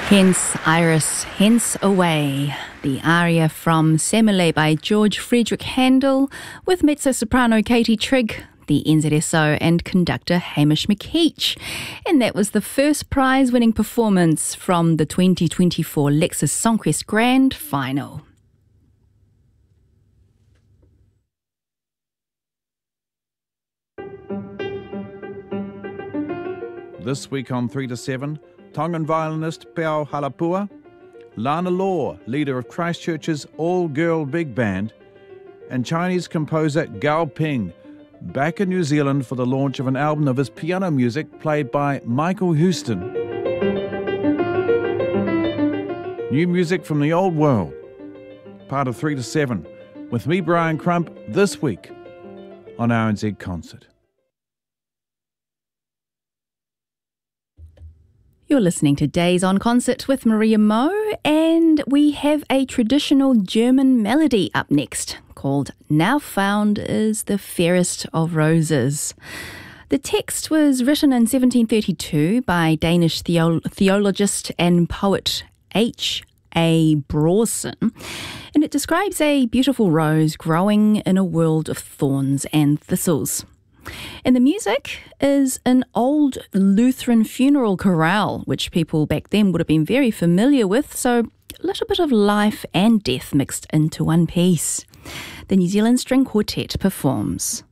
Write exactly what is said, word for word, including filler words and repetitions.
Hence Iris, hence away, the aria from Semele by George Friedrich Handel, with mezzo-soprano Katie Trigg, the N Z S O and conductor Hamish McKeach. And that was the first prize-winning performance from the twenty twenty-four Lexus Songquest Grand Final. This week on three to seven, Tongan violinist Peao Halapua, Lana Law, leader of Christchurch's all-girl big band, and Chinese composer Gao Ping, back in New Zealand for the launch of an album of his piano music played by Michael Houston. New music from the old world, part of three to seven, with me, Brian Crump, this week on R N Z Concert. You're listening to Days on Concert with Maria Moe, and we have a traditional German melody up next called Now Found is the Fairest of Roses. The text was written in seventeen thirty-two by Danish theo- theologist and poet H. A. Brorson, and it describes a beautiful rose growing in a world of thorns and thistles. And the music is an old Lutheran funeral chorale, which people back then would have been very familiar with, so a little bit of life and death mixed into one piece. The New Zealand String Quartet performs.